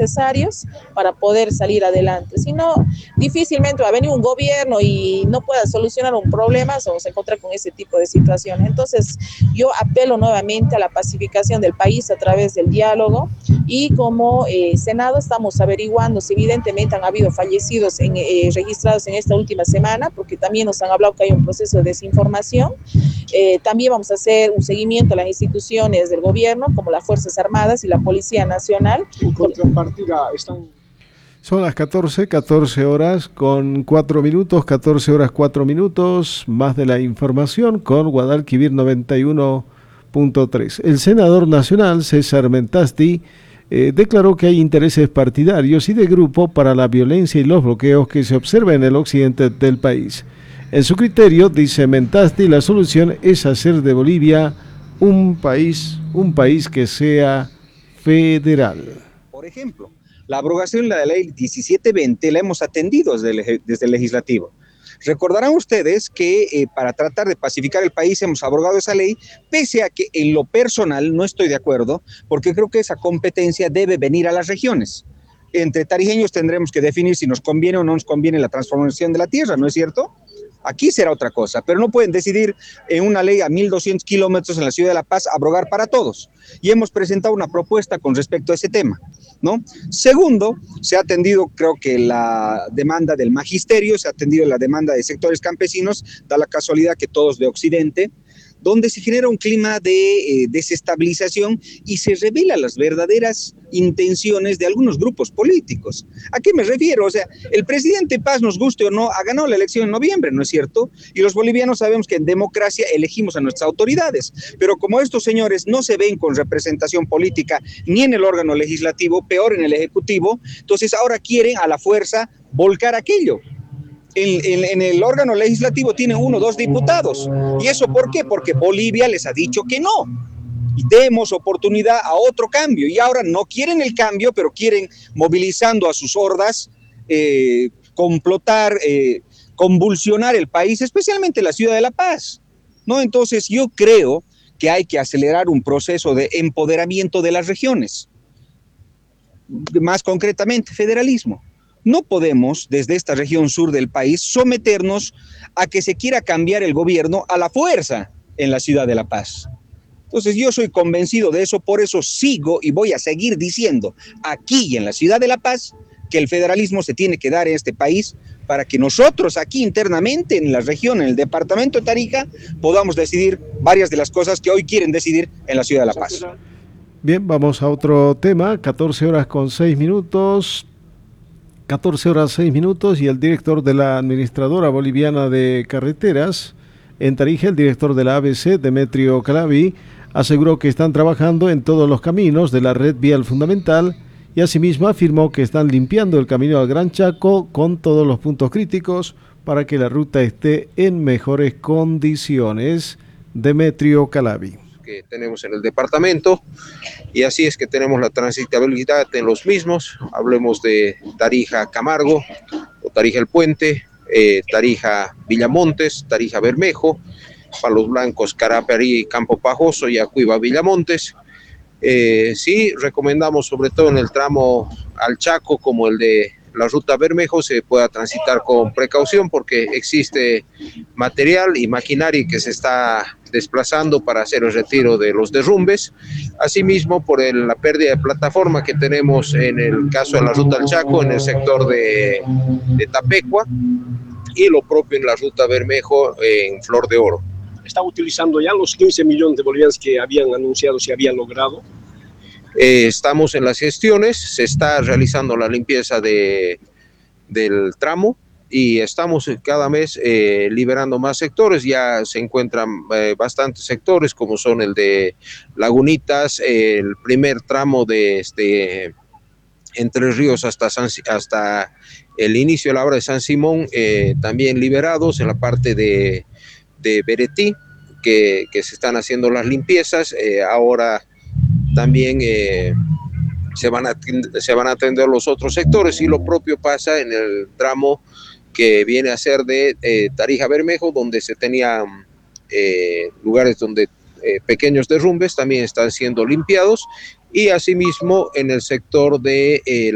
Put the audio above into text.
necesarios para poder salir adelante. Si no, difícilmente va a venir un gobierno y no pueda solucionar un problema, o se encuentra con ese tipo de situaciones. Entonces, yo apelo nuevamente a la pacificación del país a través del diálogo, y como Senado estamos averiguando si evidentemente han habido fallecidos registrados en esta última semana, porque también nos han hablado que hay un proceso de desinformación. También vamos a hacer un seguimiento a las instituciones del gobierno, como las Fuerzas Armadas y la Policía Nacional. En contrapartida, están... Son las 14 horas con 4 minutos, 14 horas 4 minutos, más de la información con Guadalquivir 91.3. El senador nacional César Mentasti declaró que hay intereses partidarios y de grupo para la violencia y los bloqueos que se observan en el occidente del país. En su criterio, dice Mentasti, la solución es hacer de Bolivia un país que sea federal. Por ejemplo, la abrogación de la ley 1720 la hemos atendido desde el legislativo. Recordarán ustedes que para tratar de pacificar el país hemos abrogado esa ley, pese a que en lo personal no estoy de acuerdo, porque creo que esa competencia debe venir a las regiones. Entre tarijeños tendremos que definir si nos conviene o no nos conviene la transformación de la tierra, ¿no es cierto? Aquí será otra cosa, pero no pueden decidir en una ley a 1.200 kilómetros en la ciudad de La Paz abrogar para todos. Y hemos presentado una propuesta con respecto a ese tema, ¿no? Segundo, se ha atendido, creo que la demanda del magisterio, se ha atendido la demanda de sectores campesinos, da la casualidad que todos de Occidente, donde se genera un clima de desestabilización y se revelan las verdaderas intenciones de algunos grupos políticos. ¿A qué me refiero? O sea, el presidente Paz, nos guste o no, ha ganado la elección en noviembre, ¿no es cierto? Y los bolivianos sabemos que en democracia elegimos a nuestras autoridades, pero como estos señores no se ven con representación política ni en el órgano legislativo, peor en el ejecutivo, entonces ahora quieren a la fuerza volcar aquello. En el órgano legislativo tiene 1 o 2 diputados. ¿Y eso por qué? Porque Bolivia les ha dicho que no. Y demos oportunidad a otro cambio. Y ahora no quieren el cambio, pero quieren, movilizando a sus hordas, complotar, convulsionar el país, especialmente la ciudad de La Paz, ¿no? Entonces yo creo que hay que acelerar un proceso de empoderamiento de las regiones. Más concretamente, federalismo. No podemos, desde esta región sur del país, someternos a que se quiera cambiar el gobierno a la fuerza en la ciudad de La Paz. Entonces yo soy convencido de eso, por eso sigo y voy a seguir diciendo aquí y en la ciudad de La Paz que el federalismo se tiene que dar en este país para que nosotros aquí internamente en la región, en el departamento de Tarija, podamos decidir varias de las cosas que hoy quieren decidir en la ciudad de La Paz. Bien, vamos a otro tema, 14 horas con 6 minutos. 14 horas 6 minutos y el director de la Administradora Boliviana de Carreteras en Tarija, el director de la ABC, Demetrio Calavi, aseguró que están trabajando en todos los caminos de la red vial fundamental y asimismo afirmó que están limpiando el camino al Gran Chaco con todos los puntos críticos para que la ruta esté en mejores condiciones. Demetrio Calavi. Que tenemos en el departamento y así es que tenemos la transitabilidad en los mismos. Hablemos de Tarija Camargo o Tarija El Puente, Tarija Villamontes, Tarija Bermejo, Palos Blancos, Caraperí, Campo Pajoso y Acuiba Villamontes. Sí, recomendamos sobre todo en el tramo al Chaco como el de la ruta Bermejo se pueda transitar con precaución porque existe material y maquinaria que se está desplazando para hacer el retiro de los derrumbes. Asimismo, por la pérdida de plataforma que tenemos en el caso de la ruta al Chaco, en el sector de Tapecua, y lo propio en la ruta Bermejo en Flor de Oro. ¿Está utilizando ya los 15 millones de bolivianos que habían anunciado se habían logrado? Estamos en las gestiones, se está realizando la limpieza del tramo y estamos cada mes liberando más sectores. Ya se encuentran bastantes sectores como son el de Lagunitas, el primer tramo de Entre Ríos hasta el inicio de la obra de San Simón, también liberados en la parte de Beretí, que se están haciendo las limpiezas. Ahora también se van a atender los otros sectores y lo propio pasa en el tramo que viene a ser de Tarija Bermejo, donde se tenían lugares donde pequeños derrumbes también están siendo limpiados, y asimismo en el sector de